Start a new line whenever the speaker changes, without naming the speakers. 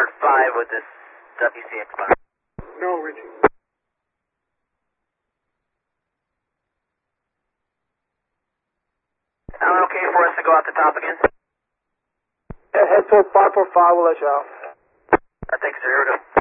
5 with this WCX bar.
No, Richie.
Alan, okay for us to go out the top again?
Head toward 545, we'll let you out.
Thanks, sir. Here we go.